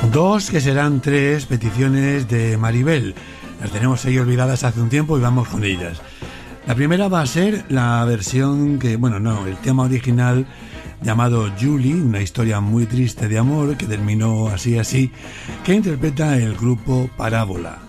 Dos que serán tres peticiones de Maribel. Las tenemos ahí olvidadas hace un tiempo y vamos con ellas. La primera va a ser la versión el tema original llamado Julie, una historia muy triste de amor que terminó así, que interpreta el grupo Parábola.